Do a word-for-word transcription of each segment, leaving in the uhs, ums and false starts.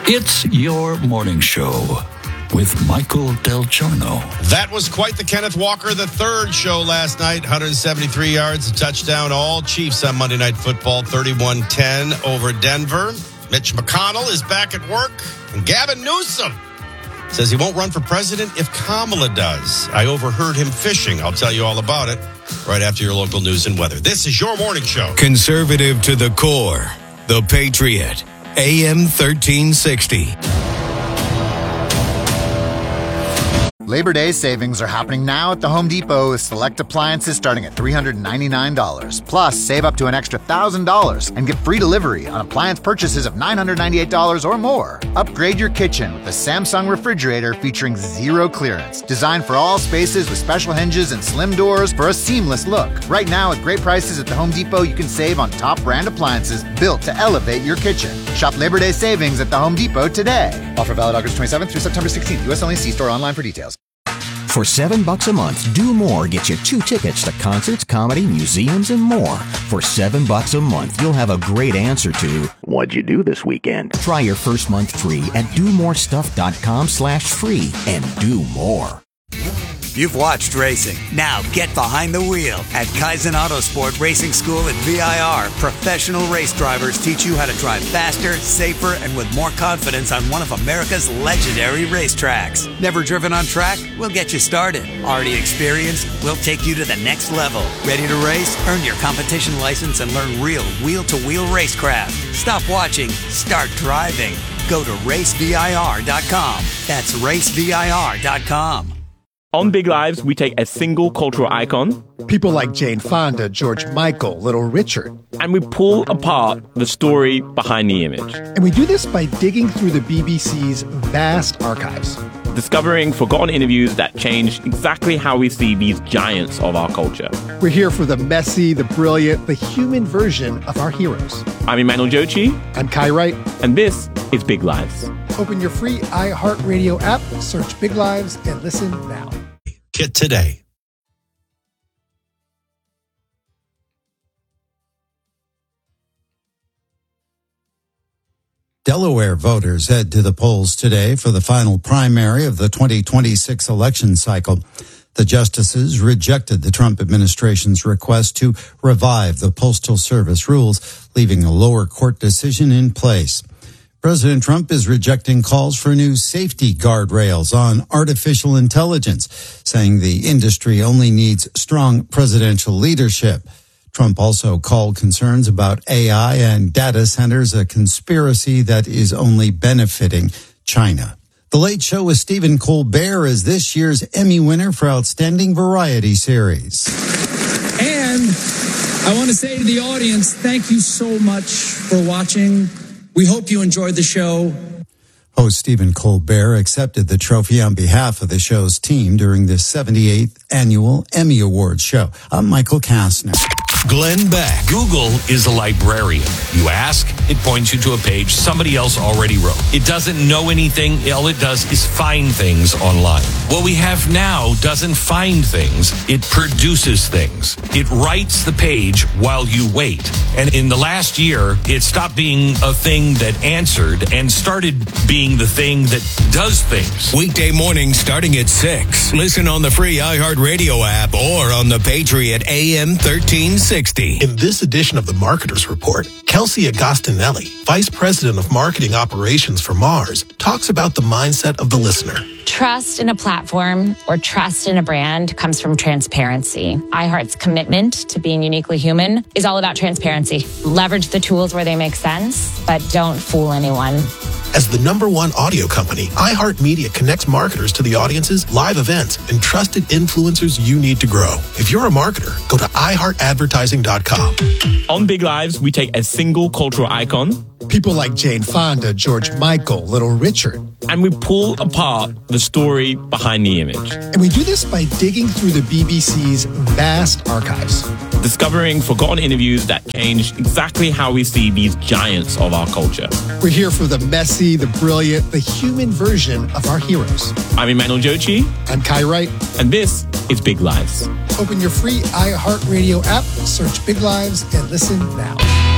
It's your morning show with Michael Del Giorno. That was quite the Kenneth Walker the third show last night. one hundred seventy-three yards, a touchdown. All Chiefs on Monday Night Football, thirty-one ten over Denver. Mitch McConnell is back at work. And Gavin Newsom says he won't run for president if Kamala does. I overheard him fishing. I'll tell you all about it right after your local news and weather. This is your morning show. Conservative to the core. The Patriot. A M thirteen sixty. Labor Day savings are happening now at the Home Depot with select appliances starting at three hundred ninety-nine dollars. Plus, save up to an extra one thousand dollars and get free delivery on appliance purchases of nine hundred ninety-eight dollars or more. Upgrade your kitchen with the Samsung refrigerator featuring zero clearance. Designed for all spaces with special hinges and slim doors for a seamless look. Right now, at great prices at the Home Depot, you can save on top brand appliances built to elevate your kitchen. Shop Labor Day savings at the Home Depot today. Offer valid August twenty-seventh through September sixteenth. U S only. See store online for details. For seven bucks a month, Do More gets you two tickets to concerts, comedy, museums, and more. For seven bucks a month, you'll have a great answer to what'd you do this weekend? Try your first month free at do more stuff dot com slash free and do more. You've watched racing. Now get behind the wheel. At Kaizen Autosport Racing School at V I R, professional race drivers teach you how to drive faster, safer, and with more confidence on one of America's legendary racetracks. Never driven on track? We'll get you started. Already experienced? We'll take you to the next level. Ready to race? Earn your competition license and learn real wheel-to-wheel racecraft. Stop watching. Start driving. Go to race V I R dot com. That's race V I R dot com. On Big Lives, we take a single cultural icon, people like Jane Fonda, George Michael, Little Richard, and we pull apart the story behind the image. And we do this by digging through the B B C's vast archives, discovering forgotten interviews that change exactly how we see these giants of our culture. We're here for the messy, the brilliant, the human version of our heroes. I'm Emmanuel Jochi. I'm Kai Wright. And this is Big Lives. Open your free iHeartRadio app, search Big Lives, and listen now. Get today. Delaware voters head to the polls today for the final primary of the twenty twenty-six election cycle. The justices rejected the Trump administration's request to revive the Postal Service rules, leaving a lower court decision in place. President Trump is rejecting calls for new safety guardrails on artificial intelligence, saying the industry only needs strong presidential leadership. Trump also called concerns about A I and data centers a conspiracy that is only benefiting China. The Late Show with Stephen Colbert is this year's Emmy winner for Outstanding Variety Series. And I want to say to the audience, thank you so much for watching. We hope you enjoyed the show. Host Stephen Colbert accepted the trophy on behalf of the show's team during the seventy-eighth Annual Emmy Awards show. I'm Michael Kastner. Glenn Beck. Google is a librarian. You ask, it points you to a page somebody else already wrote. It doesn't know anything. All it does is find things online. What we have now doesn't find things. It produces things. It writes the page while you wait. And in the last year, it stopped being a thing that answered and started being the thing that does things. Weekday mornings starting at six. Listen on the free iHeartRadio app or on the Patriot A M thirteen sixty. In this edition of the Marketers Report, Kelsey Agostinelli, Vice President of Marketing Operations for Mars, talks about the mindset of the listener. Trust in a platform or trust in a brand comes from transparency. iHeart's commitment to being uniquely human is all about transparency. Leverage the tools where they make sense, but don't fool anyone. As the number one audio company, iHeartMedia connects marketers to the audiences, live events, and trusted influencers you need to grow. If you're a marketer, go to i heart advertising dot com. On Big Lives, we take a single cultural icon, people like Jane Fonda, George Michael, Little Richard, and we pull apart the story behind the image. And we do this by digging through the B B C's vast archives, discovering forgotten interviews that change exactly how we see these giants of our culture. We're here for the messy, the brilliant, the human version of our heroes. I'm Emmanuel Jochi. I'm Kai Wright. And this is Big Lives. Open your free iHeartRadio app, search Big Lives, and listen now.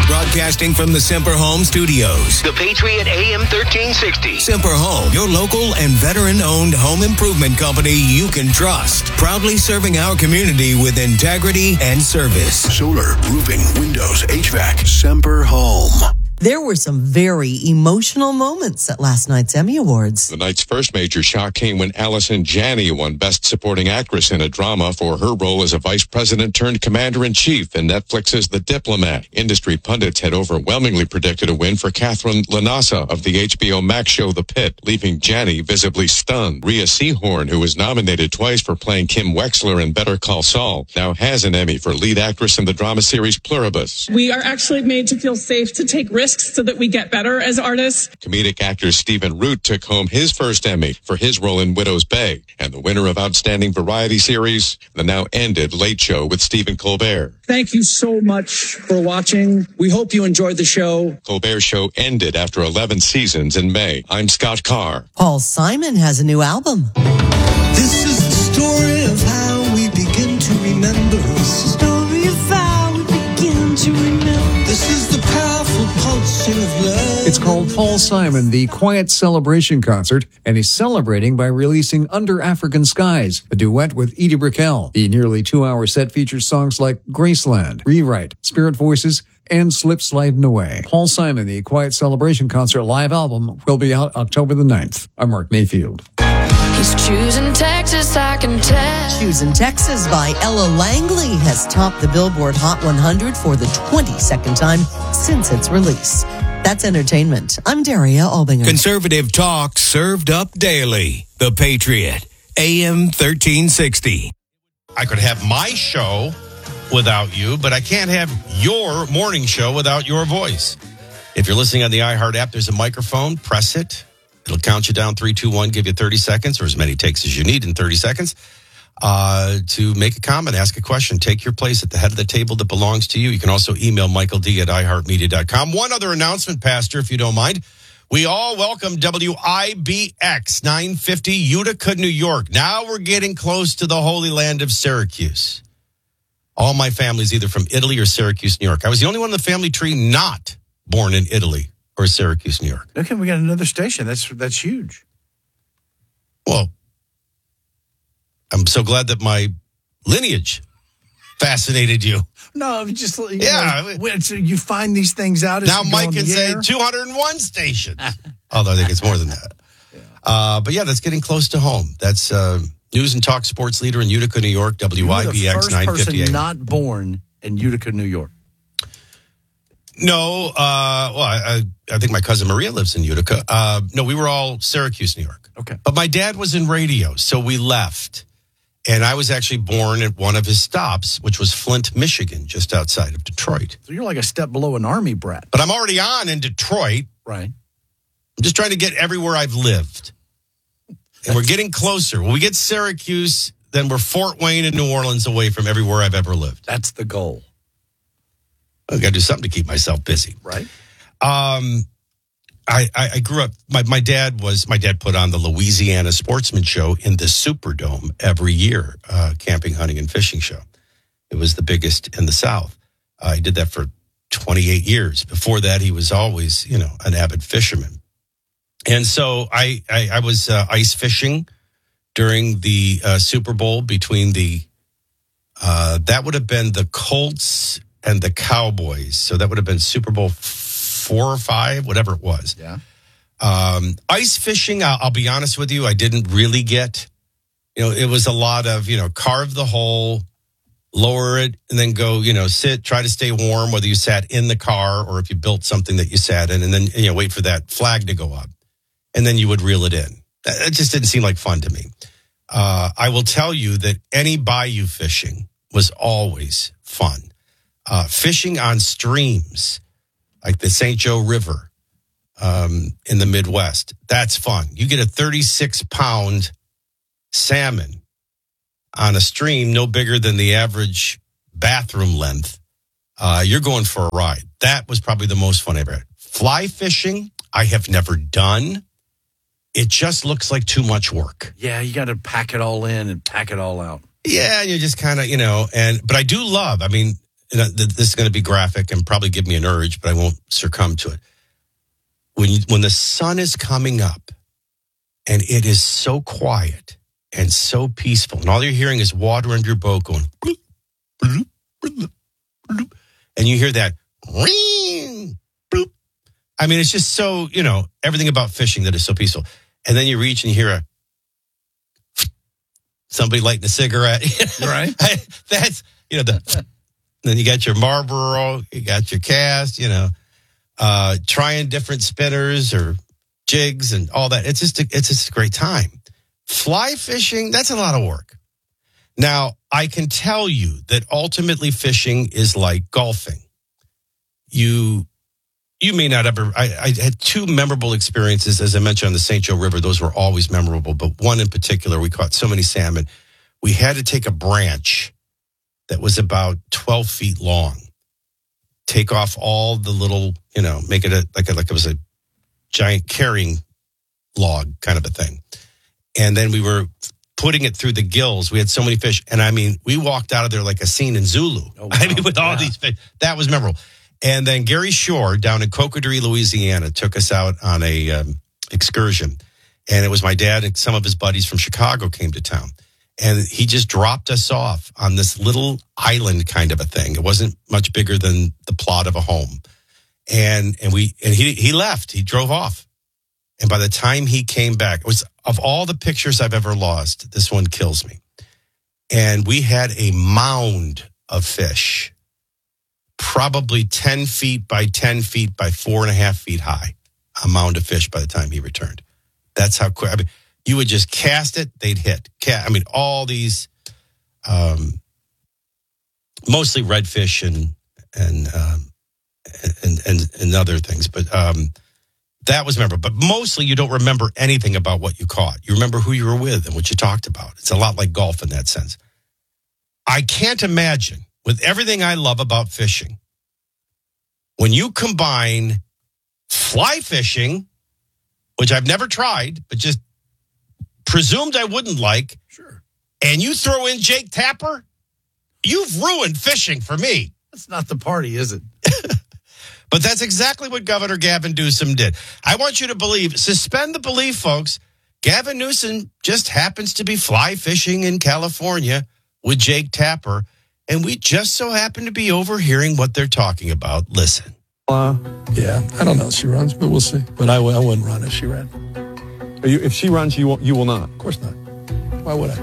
Broadcasting from the Semper Home studios. The Patriot A M thirteen sixty. Semper Home, your local and veteran-owned home improvement company you can trust. Proudly serving our community with integrity and service. Solar, roofing, windows, H V A C, Semper Home. There were some very emotional moments at last night's Emmy Awards. The night's first major shock came when Allison Janney won Best Supporting Actress in a Drama for her role as a vice president turned commander-in-chief in Netflix's The Diplomat. Industry pundits had overwhelmingly predicted a win for Catherine Lanasa of the H B O Max show The Pit, leaving Janney visibly stunned. Rhea Seehorn, who was nominated twice for playing Kim Wexler in Better Call Saul, now has an Emmy for lead actress in the drama series Pluribus. We are actually made to feel safe to take risks so that we get better as artists. Comedic actor Stephen Root took home his first Emmy for his role in Widow's Bay, and the winner of Outstanding Variety Series, the now ended Late Show with Stephen Colbert. Thank you so much for watching. We hope you enjoyed the show. Colbert's show ended after eleven seasons in May. I'm Scott Carr. Paul Simon has a new album. This is the story of how we begin to remember. This is the story of how we begin to remember. This is the powerful pulsing of love. It's called Paul Simon, the Quiet Celebration Concert, and he's celebrating by releasing Under African Skies, a duet with Edie Brickell. The nearly two-hour set features songs like Graceland, Rewrite, Spirit Voices, and Slip Sliding Away. Paul Simon, the Quiet Celebration Concert live album, will be out October the ninth. I'm Mark Mayfield. He's choosing Texas, I can tell. Choosing Texas by Ella Langley has topped the Billboard Hot one hundred for the twenty-second time since its release. That's entertainment. I'm Daria Albinger. Conservative talk served up daily. The Patriot, A M thirteen sixty. I could have my show without you, but I can't have your morning show without your voice. If you're listening on the iHeart app, there's a microphone. Press it. It'll count you down, three, two, one, give you thirty seconds, or as many takes as you need in thirty seconds, uh, to make a comment, ask a question, take your place at the head of the table that belongs to you. You can also email Michael D at i heart media dot com. One other announcement, Pastor, if you don't mind. We all welcome W I B X nine fifty Utica, New York. Now we're getting close to the Holy Land of Syracuse. All my family's either from Italy or Syracuse, New York. I was the only one in the family tree not born in Italy or Syracuse, New York. Okay, we got another station. That's that's huge. Well, I'm so glad that my lineage fascinated you. No, just you yeah. know, so you find these things out. As now you Mike go can say air. two hundred one stations. Although I think it's more than that. Yeah. Uh, but yeah, that's getting close to home. That's uh, News and Talk sports leader in Utica, New York, W I B X nine fifty. You're the first person not born in Utica, New York. No, uh, well, I, I think my cousin Maria lives in Utica. Uh, no, we were all Syracuse, New York. Okay. But my dad was in radio, so we left. And I was actually born at one of his stops, which was Flint, Michigan, just outside of Detroit. So you're like a step below an Army brat. But I'm already on in Detroit. Right. I'm just trying to get everywhere I've lived. And we're getting closer. When we get Syracuse, then we're Fort Wayne and New Orleans away from everywhere I've ever lived. That's the goal. I got to do something to keep myself busy. Right. Um, I, I, I grew up, my, my dad was, my dad put on the Louisiana Sportsman Show in the Superdome every year, uh, camping, hunting, and fishing show. It was the biggest in the South. Uh, he did that for twenty-eight years. Before that, he was always, you know, an avid fisherman. And so I, I, I was uh, ice fishing during the uh, Super Bowl between the, uh, that would have been the Colts and the Cowboys. So that would have been Super Bowl four or five, whatever it was. Yeah. Um, ice fishing, I'll, I'll be honest with you, I didn't really get. You know, it was a lot of, you know, carve the hole, lower it, and then go, you know, sit, try to stay warm, whether you sat in the car or if you built something that you sat in, and then, you know, wait for that flag to go up. And then you would reel it in. It just didn't seem like fun to me. Uh, I will tell you that any bayou fishing was always fun. Uh, fishing on streams like the Saint Joe River um, in the Midwest, that's fun. You get a thirty-six pound salmon on a stream no bigger than the average bathroom length. Uh, you're going for a ride. That was probably the most fun I ever had. Fly fishing, I have never done. It just looks like too much work. Yeah, you got to pack it all in and pack it all out. Yeah, and you just kind of, you know, and but I do love, I mean, and this is going to be graphic and probably give me an urge, but I won't succumb to it. When you, when the sun is coming up and it is so quiet and so peaceful, and all you're hearing is water under your boat going, bloop, bloop, bloop, bloop, and you hear that, ring, bloop. I mean, it's just so, you know, everything about fishing that is so peaceful. And then you reach and you hear a somebody lighting a cigarette. Right. That's, you know, the then you got your Marlboro, you got your cast, you know, uh, trying different spinners or jigs and all that. It's just a, it's just a great time. Fly fishing, that's a lot of work. Now, I can tell you that ultimately fishing is like golfing. You you may not ever, I, I had two memorable experiences, as I mentioned, on the Saint Joe River. Those were always memorable, but one in particular, we caught so many salmon. We had to take a branch that was about twelve feet long, take off all the little, you know, make it a, like, a, like it was a giant carrying log kind of a thing. And then we were putting it through the gills. We had so many fish. And I mean, we walked out of there like a scene in Zulu. Oh, wow. I mean, with all yeah. these fish. That was memorable. And then Gary Shore down in Cocodrie, Louisiana, took us out on a um, excursion. And it was my dad and some of his buddies from Chicago came to town. And he just dropped us off on this little island kind of a thing. It wasn't much bigger than the plot of a home. And and we and he he left. He drove off. And by the time he came back, it was of all the pictures I've ever lost, this one kills me. And we had a mound of fish, probably ten feet by ten feet by four and a half feet high, a mound of fish by the time he returned. That's how quick. I mean, you would just cast it, they'd hit. I mean, all these, um, mostly redfish and and um, and, and and other things, but um, that was memorable. But mostly, you don't remember anything about what you caught. You remember who you were with and what you talked about. It's a lot like golf in that sense. I can't imagine, with everything I love about fishing, when you combine fly fishing, which I've never tried, but just presumed I wouldn't like, sure, and you throw in Jake Tapper, you've ruined fishing for me. That's not the party, is it? But that's exactly what Governor Gavin Newsom did. I want you to believe, suspend the belief, folks. Gavin Newsom just happens to be fly fishing in California with Jake Tapper, and we just so happen to be overhearing what they're talking about. Listen. Uh, yeah, I don't know if she runs, but we'll see. But I, w- I wouldn't run if she ran. Are you, if she runs, you, won't, you will not? Of course not. Why would I?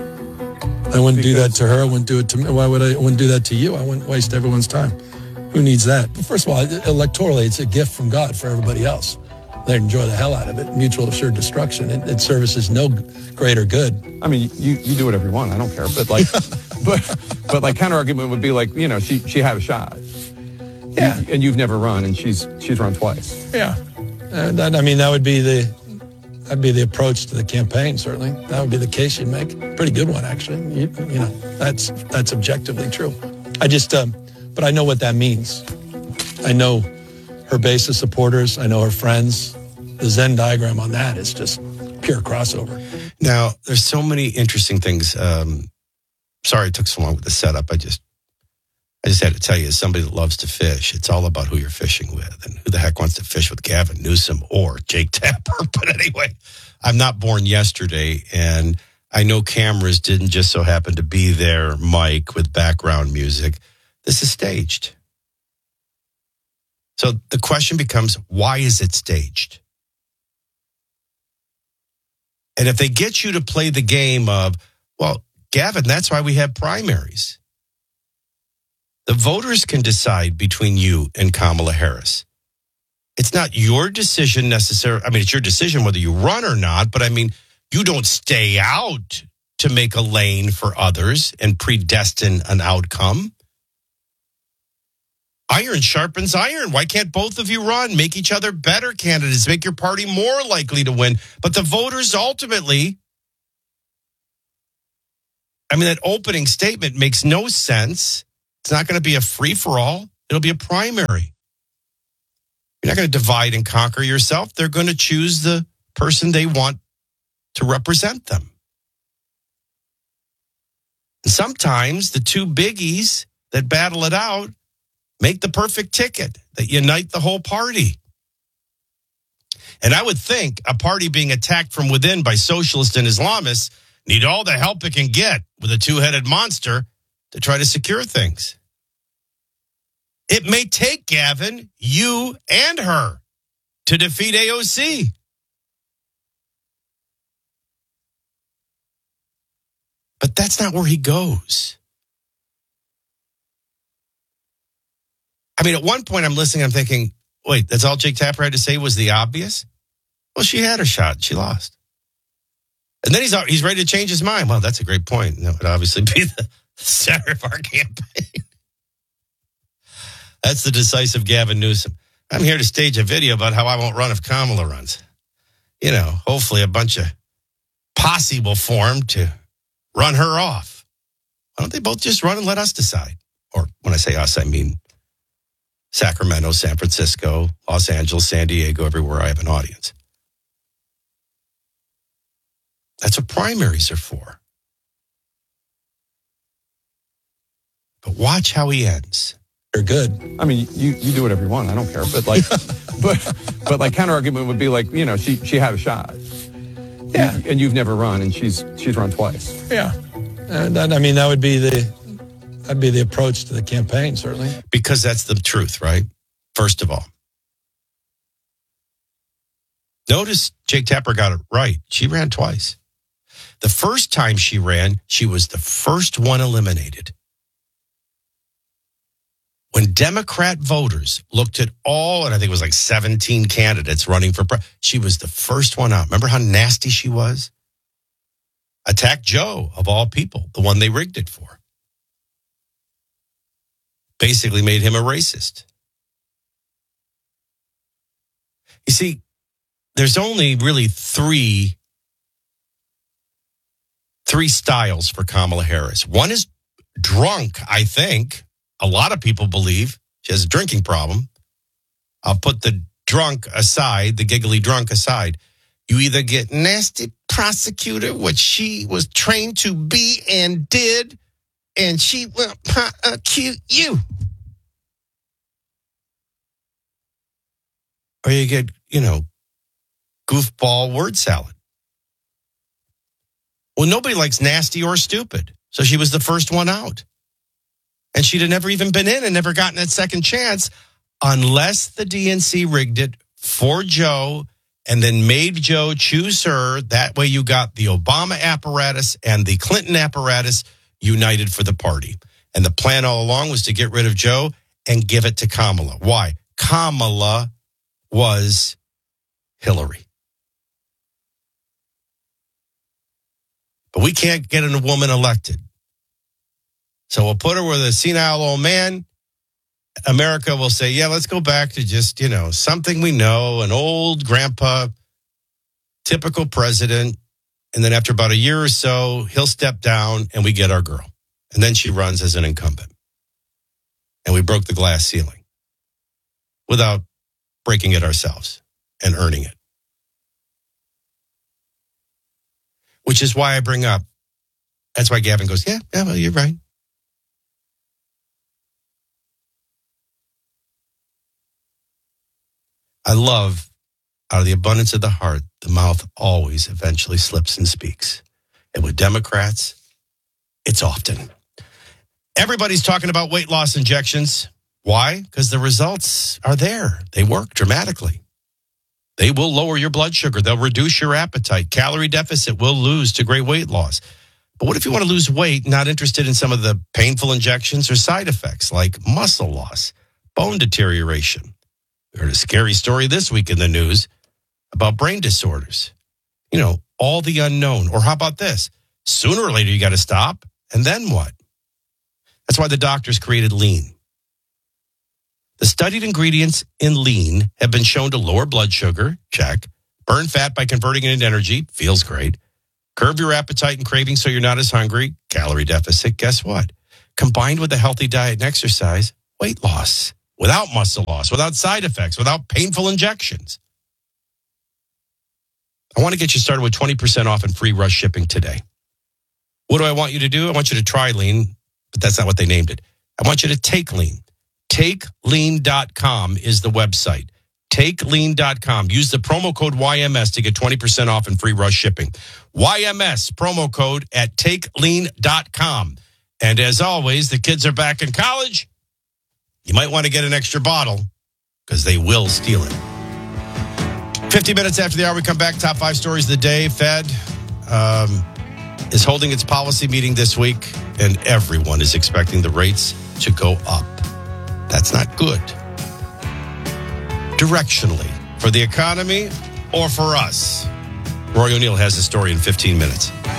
I wouldn't because do that to her. I wouldn't do it to me. Why would I? I wouldn't do that to you. I wouldn't waste everyone's time. Who needs that? First of all, electorally, it's a gift from God for everybody else. They enjoy the hell out of it. Mutual assured destruction. It, it services no greater good. I mean, you, you do whatever you want. I don't care. But like, but but like counter argument would be like, you know, she she had a shot. Yeah, you, and you've never run, and she's she's run twice. Yeah, and that, I mean that would be the that'd be the approach to the campaign. Certainly, that would be the case you'd make. Pretty good one, actually. You, you know, that's that's objectively true. I just. Um, But I know what that means. I know her base of supporters. I know her friends. The Venn diagram on that is just pure crossover. Now, there's so many interesting things. Um, sorry it took so long with the setup. I just I just had to tell you, as somebody that loves to fish, it's all about who you're fishing with. And who the heck wants to fish with Gavin Newsom or Jake Tapper? But anyway, I'm not born yesterday. And I know cameras didn't just so happen to be there, Mike, with background music. This is staged. So the question becomes, why is it staged? And if they get you to play the game of, well, Gavin, that's why we have primaries. The voters can decide between you and Kamala Harris. It's not your decision necessarily. I mean, it's your decision whether you run or not, but I mean, you don't stay out to make a lane for others and predestine an outcome. Iron sharpens iron. Why can't both of you run? Make each other better candidates. Make your party more likely to win. But the voters ultimately, I mean, that opening statement makes no sense. It's not going to be a free-for-all. It'll be a primary. You're not going to divide and conquer yourself. They're going to choose the person they want to represent them. And sometimes the two biggies that battle it out make the perfect ticket that unite the whole party. And I would think a party being attacked from within by socialists and Islamists need all the help it can get with a two-headed monster to try to secure things. It may take, Gavin, you and her to defeat A O C. But that's not where he goes. I mean, at one point I'm listening, I'm thinking, wait, that's all Jake Tapper had to say was the obvious? Well, she had her shot. She lost. And then he's he's ready to change his mind. Well, that's a great point. That would obviously be the center of our campaign. That's the decisive Gavin Newsom. I'm here to stage a video about how I won't run if Kamala runs. You know, hopefully a bunch of posse will form to run her off. Why don't they both just run and let us decide? Or when I say us, I mean Sacramento, San Francisco, Los Angeles, San Diego, everywhere I have an audience. That's what primaries are for. But watch how he ends. They're good. I mean, you, you do whatever you want. I don't care. But like, but but like counter argument would be like, you know, she she had a shot. Yeah. And you've never run, and she's she's run twice. Yeah. And that, I mean, that would be the that'd be the approach to the campaign, certainly. Because that's the truth, right? First of all. Notice Jake Tapper got it right. She ran twice. The first time she ran, she was the first one eliminated. When Democrat voters looked at all, and I think it was like seventeen candidates running for president, she was the first one out. Remember how nasty she was? Attacked Joe, of all people, the one they rigged it for. Basically made him a racist. You see, there's only really three, three styles for Kamala Harris. One is drunk, I think. A lot of people believe she has a drinking problem. I'll put the drunk aside, the giggly drunk aside. You either get nasty prosecutor, which she was trained to be and did, and she will prosecute you. Or you get, you know, goofball word salad. Well, nobody likes nasty or stupid. So she was the first one out. And she'd have never even been in and never gotten that second chance unless the D N C rigged it for Joe and then made Joe choose her. That way you got the Obama apparatus and the Clinton apparatus united for the party. And the plan all along was to get rid of Joe and give it to Kamala. Why? Kamala was Hillary. But we can't get a woman elected. So we'll put her with a senile old man. America will say, yeah, let's go back to just, you know, something we know, an old grandpa, typical president. And then after about a year or so, he'll step down and we get our girl. And then she runs as an incumbent. And we broke the glass ceiling without breaking it ourselves and earning it. Which is why I bring up, that's why Gavin goes, yeah, yeah, well, you're right. I love, out of the abundance of the heart, the mouth always eventually slips and speaks. And with Democrats, it's often. Everybody's talking about weight loss injections. Why? Because the results are there. They work dramatically. They will lower your blood sugar. They'll reduce your appetite. Calorie deficit will lose to great weight loss. But what if you want to lose weight, not interested in some of the painful injections or side effects like muscle loss, bone deterioration? We heard a scary story this week in the news about brain disorders. You know, all the unknown. Or how about this? Sooner or later, you got to stop. And then what? That's why the doctors created Lean. The studied ingredients in Lean have been shown to lower blood sugar, check, burn fat by converting it into energy, feels great, curb your appetite and cravings so you're not as hungry, calorie deficit, guess what? Combined with a healthy diet and exercise, weight loss. Without muscle loss, without side effects, without painful injections. I want to get you started with twenty percent off and free rush shipping today. What do I want you to do? I want you to try Lean, but that's not what they named it. I want you to take lean. take lean dot com is the website. take lean dot com. Use the promo code Y M S to get twenty percent off and free rush shipping. Y M S promo code at take lean dot com. And as always, the kids are back in college. You might want to get an extra bottle because they will steal it. fifty minutes after the hour, we come back. Top five stories of the day. Fed um, is holding its policy meeting this week, and everyone is expecting the rates to go up. That's not good. Directionally, for the economy or for us. Roy O'Neill has the story in fifteen minutes.